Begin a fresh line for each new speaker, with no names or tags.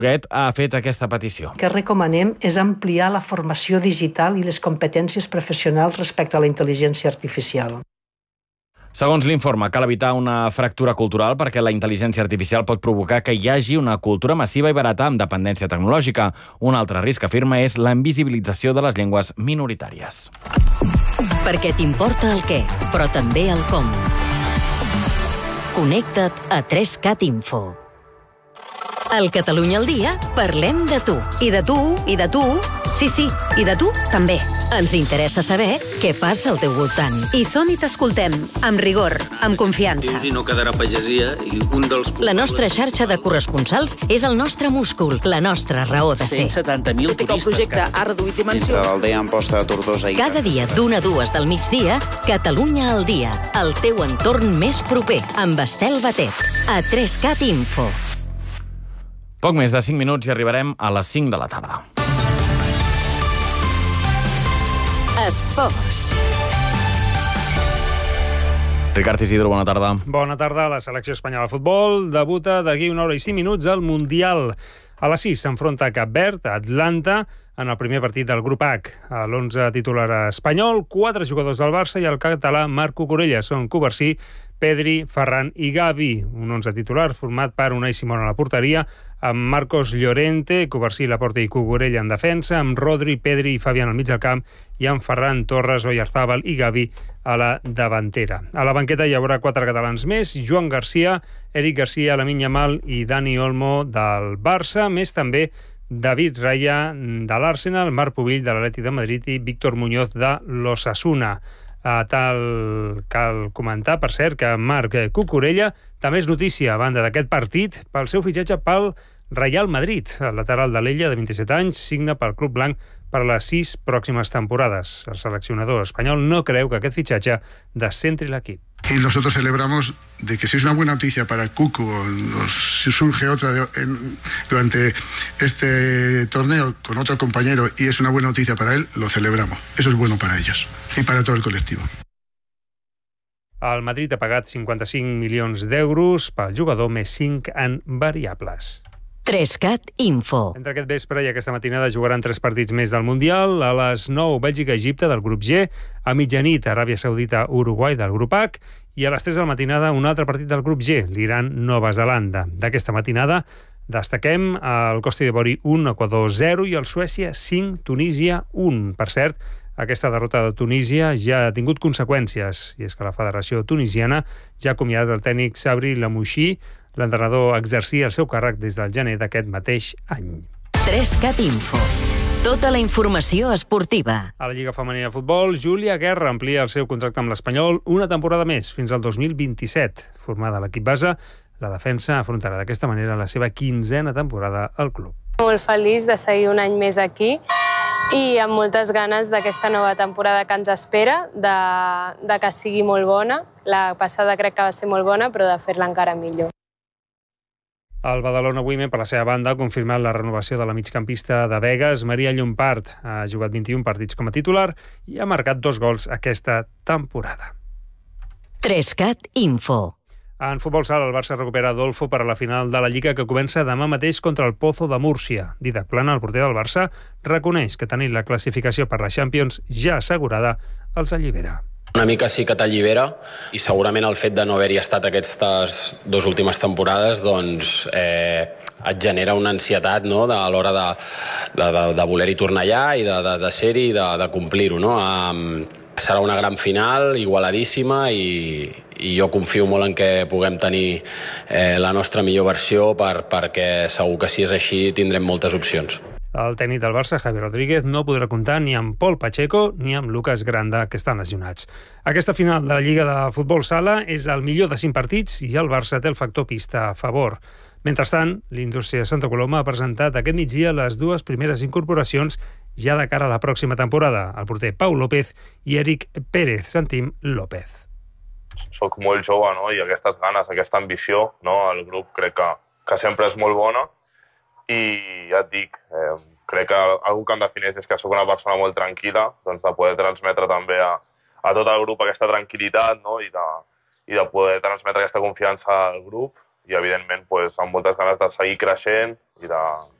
Huguet ha fet aquesta petició.
El que recomanem és ampliar la formació digital i les competències professionals respecte a la intel·ligència artificial.
Segons l'informe, cal evitar una fractura cultural perquè la intel·ligència artificial pot provocar que hi hagi una cultura massiva i barata amb dependència tecnològica. Un altre risc, afirma, és la invisibilització de les llengües minoritàries.
Perquè t'importa el què, però també el com. Connecta't a 3CAT Info. Al Catalunya al dia parlem de tu.
I de tu, i de tu, sí, i de tu també.
Ens interessa saber què passa al teu voltant.
I som i t'escoltem, amb rigor, amb confiança.
I no quedarà pagesia i un dels...
La nostra xarxa de corresponsals és el nostre múscul, la nostra raó de ser.
170.000 turistes.
El projecte ha reduït dimensions.
Entre l'aldea Amposta de Tortosa i...
Cada dia d'1 a 2 del migdia, Catalunya al dia, el teu entorn més proper, amb Estel Batet, a 3CAT Info.
Poc més de 5 minuts i arribarem a les 5 de la tarda.
Esports.
Ricard Isidro, bona tarda.
Bona tarda. La selecció espanyola de futbol debuta d'aquí 1 hora i 5 minuts al Mundial. A les 6 s'enfronta a Cap Verd, a Atlanta, en el primer partit del grup H. A l'11 titular espanyol, 4 jugadors del Barça i el català Marc Cucurella. Són Covarsí, Pedri, Ferran i Gavi. Un 11 titular format per Unai Simón a la porteria, amb Marcos Llorente, Covarsí, Laporte i Cucurella en defensa, amb Rodri, Pedri i Fabián al mig del camp i amb Ferran Torres, Oyarzábal i Gavi a la davantera. A la banqueta hi haurà 4 catalans més: Joan Garcia, Eric Garcia, Lamine Yamal i Dani Olmo del Barça, més també David Raya de l'Arsenal, Marc Pubill de l'Atlètic de Madrid i Víctor Muñoz de l'Osasuna. Cal comentar, per cert, que Marc Cucurella també és notícia a banda d'aquest partit pel seu fitxatge pel Real Madrid. El lateral de l'Ella, de 27 anys, signa pel club blanc per les 6 pròximes temporades. El seleccionador espanyol no creu que aquest fitxatge descentri l'equip.
Y nosotros celebramos de que si es una buena noticia para Cucu o si surge otra durante este torneo con otro compañero y es una buena noticia para él, lo celebramos. Eso es bueno para ellos y para todo el colectivo.
El Madrid ha pagat 55 milions d'euros pel jugador més 5 en variables.
3CAT Info.
Entre aquest vespre i aquesta matinada jugaran 3 partits més del Mundial. A les 9, Bèlgica-Egipte del grup G, a mitjanit, Aràbia Saudita-Uruguai del grup H, i a les 3 de la matinada un altre partit del grup G, l'Iran-Nova Zelanda. D'aquesta matinada destaquem el Costa d'Ivori 1, Equador 0 i el Suècia 5, Tunísia 1. Per cert, aquesta derrota de Tunísia ja ha tingut conseqüències, i és que la Federació Tunisiana ja ha acomiadat el tècnic Sabri Lamouchi. L'entrenador exercia el seu càrrec des del gener d'aquest mateix any.
3CAT Info. Tota la informació esportiva.
A la Lliga Femenina de Futbol, Júlia Guerra amplia el seu contracte amb l'Espanyol una temporada més, fins al 2027. Formada a l'equip base, la defensa afrontarà d'aquesta manera la seva 15a temporada al club.
Molt feliç de seguir un any més aquí i amb moltes ganes d'aquesta nova temporada que ens espera, de que sigui molt bona. La passada crec que va ser molt bona, però de fer-la encara millor.
El Badalona Women, per la seva banda, ha confirmat la renovació de la migcampista de Begues. Maria Llompart ha jugat 21 partits com a titular i ha marcat 2 gols aquesta temporada.
3CAT Info.
En futbol sala, el Barça recupera Adolfo per a la final de la Lliga que comença demà mateix contra el Pozo de Múrcia. Didac Plana, el porter del Barça, reconeix que tenir la classificació per la Champions ja assegurada els allibera.
Una mica sí que t'allibera i segurament el fet de no haver-hi estat aquestes 2 últimes temporades doncs et genera una ansietat, no?, a l'hora de voler-hi tornar allà i de ser-hi i de complir-ho, no? Serà una gran final, igualadíssima, i jo confio molt en que puguem tenir la nostra millor versió perquè segur que si és així tindrem moltes opcions.
El tècnic del Barça, Javi Rodríguez, no podrà comptar ni amb Pol Pacheco ni amb Lucas Granda, que estan lesionats. Aquesta final de la Lliga de Futbol Sala és el millor de 5 partits i el Barça té el factor pista a favor. Mentrestant, l'Indústria Santa Coloma ha presentat aquest migdia les 2 primeres incorporacions ja de cara a la pròxima temporada, el porter Pau López i Eric Pérez. Sentim López.
Soc molt jove, no?, i aquestes ganes, aquesta ambició, no?, el grup crec que sempre és molt bona. I ja et dic, crec que algú que em defineix és que sóc una persona molt tranquil·la, doncs de poder transmetre també a tot el grup aquesta tranquil·litat, no?, i de poder transmetre aquesta confiança al grup. i evidentment, amb moltes ganes de seguir creixent i de